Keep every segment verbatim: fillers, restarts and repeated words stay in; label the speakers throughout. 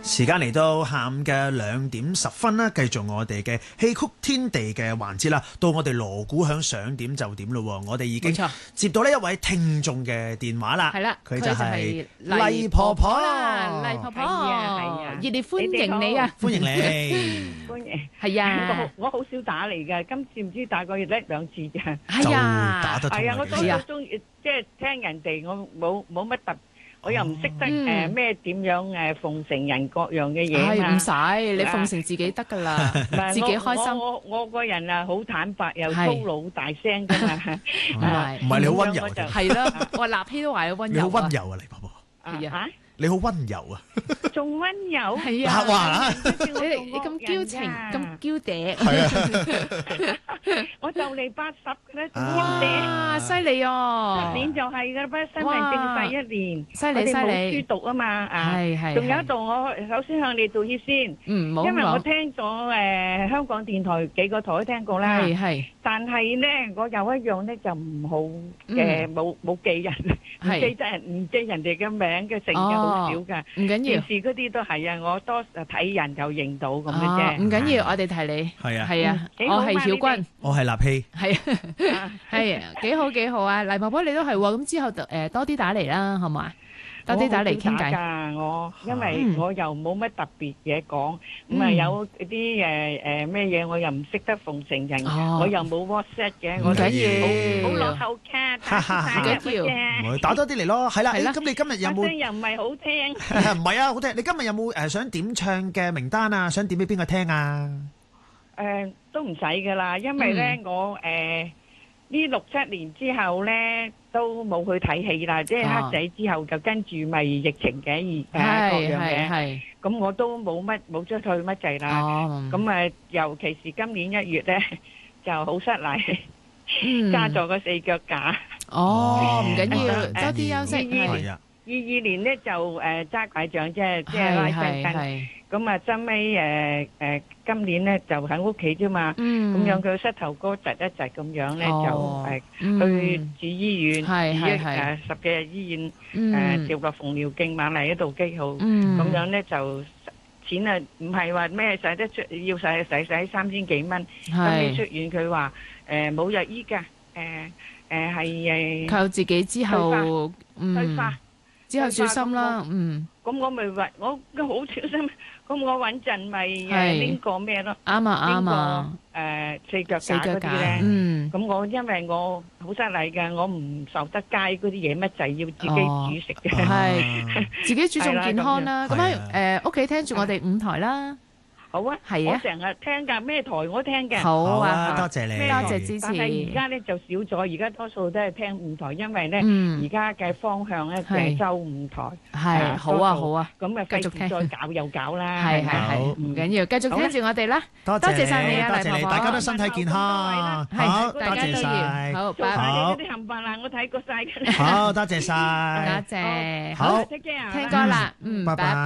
Speaker 1: 時間嚟到下午嘅兩點十分啦，繼續我哋嘅戲曲天地嘅環節啦。到我哋鑼鼓響想點就點咯，我哋已經接到呢一位聽眾嘅電話啦。
Speaker 2: 係啦，
Speaker 1: 佢就係
Speaker 2: 黎婆婆啦，黎婆婆，
Speaker 3: 係啊係啊，
Speaker 2: 熱烈歡迎你啊！
Speaker 1: 歡迎你，
Speaker 3: 歡迎。
Speaker 2: 係啊，
Speaker 3: 我我好少打嚟㗎，今次唔知打過一兩次啫。
Speaker 2: 係啊，
Speaker 1: 打得通
Speaker 3: 係啊，我都
Speaker 1: 啊。
Speaker 3: 好中意，即係聽人哋，我冇冇乜特。我又唔識得誒咩點樣誒奉承人各樣嘅嘢啊！
Speaker 2: 唔使你奉承自己得㗎啦，自己開心。
Speaker 3: 我我我個人啊好坦白又粗魯好大聲㗎嘛，
Speaker 1: 唔係唔係你好溫柔，
Speaker 2: 係咯，我立希都話你溫柔。
Speaker 1: 你好溫柔啊，黎婆婆。
Speaker 3: 係啊。
Speaker 1: 你好溫柔啊，
Speaker 3: 仲溫柔
Speaker 2: 係啊！
Speaker 1: 哇，
Speaker 2: 你你咁嬌情咁嬌嗲，
Speaker 1: 係啊！
Speaker 3: 我就嚟八十嘅咧，
Speaker 2: 哇，犀利哦！
Speaker 3: 今年就係噶啦，不新年正第一年，
Speaker 2: 犀利犀利，
Speaker 3: 我哋冇書讀啊嘛，啊，
Speaker 2: 係係。
Speaker 3: 仲有一度，我首先向你道歉先，
Speaker 2: 嗯，冇。
Speaker 3: 因為我聽咗誒香港電台幾個台都聽過啦，
Speaker 2: 係係。
Speaker 3: 但係咧，我有一樣咧就唔好嘅，冇冇記人，唔記得人，唔記人哋嘅名嘅成嘅。好少噶，
Speaker 2: 唔緊要。
Speaker 3: 電視嗰啲都係啊，我多睇人就認到咁嘅啫。
Speaker 2: 唔緊要，我哋提你。
Speaker 1: 係啊，
Speaker 2: 係啊，我係曉君，
Speaker 1: 我係立希。
Speaker 2: 係啊，係啊，幾好幾好啊！黎婆婆你都係喎，咁之後誒多啲打嚟啦，好嘛？多啲打嚟傾偈。
Speaker 3: 㗎我，因為我又冇乜特別嘢講，咁啊有啲誒誒咩嘢我又唔識得奉承人，我又冇 WhatsApp 嘅，我
Speaker 2: 緊要，
Speaker 3: 好落後卡，
Speaker 2: 唔緊要，
Speaker 1: 唔會打多啲嚟咯，係啦。咁你今日有冇？
Speaker 3: 聲又唔係好聽。
Speaker 1: 唔係啊，好聽。你今日有冇誒想點唱嘅名單啊？想點俾邊個聽啊？
Speaker 3: 誒，都唔使㗎啦，因為咧我誒呢六七年之後咧。都冇去睇戲啦，即係黑仔之後就跟住咪疫情嘅而誒各樣嘅，咁我都冇乜冇出去乜滯啦。咁誒，尤其是今年一月咧就好失禮，加咗個四腳架。
Speaker 2: 哦，唔緊要，多啲休息。
Speaker 1: 係啊。
Speaker 3: 二二年咧就誒揸拐杖，即係即係拉筋筋。咁啊，真尾誒誒，今年咧就喺屋企啫嘛。咁樣佢膝頭哥窒一窒咁樣咧，就誒去住醫院，住一誒十幾日醫院誒照個縫尿鏡，買嚟一度機號。咁樣咧就錢啊，唔係話咩使得出，要使使使三千幾蚊。咁你出院佢話誒冇藥醫㗎，誒誒係誒
Speaker 2: 靠自己之後
Speaker 3: 退化。
Speaker 2: 之後小心啦，嗯。
Speaker 3: 咁我咪話我好小心，咁我穩陣咪誒拎個咩咯？
Speaker 2: 啱啊啱啊。
Speaker 3: 誒四腳架嗰啲咧，嗯。咁我因為我好失禮嘅，我唔受得街嗰啲嘢乜滯，要自己煮食嘅。係，
Speaker 2: 自己注重健康啦。咁喺誒屋企聽住我哋五台啦。
Speaker 3: 好啊，係啊，我成日聽㗎，咩台我聽嘅。
Speaker 2: 好啊，
Speaker 1: 多謝你，
Speaker 2: 多謝支持。
Speaker 3: 但係而家咧就少咗，而家多數都係聽五台，因為咧而家嘅方向咧就係周五台。
Speaker 2: 係，好啊好啊，
Speaker 3: 咁啊繼續聽，再搞又搞啦。
Speaker 2: 係係係，唔緊要，繼續聽住我哋啦。
Speaker 1: 多謝晒你啊，黎婆婆，大家都身體健康。好，多謝晒。
Speaker 2: 好，拜拜。
Speaker 3: 嗰啲冚唪唥我睇過晒嘅。
Speaker 1: 好，多謝晒。
Speaker 2: 多謝。
Speaker 3: 好，
Speaker 2: 聽歌啦，嗯，拜拜。拜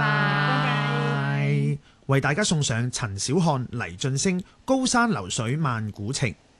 Speaker 2: 拜。
Speaker 1: 為大家送上陳小漢、黎俊升《高山流水萬古情》。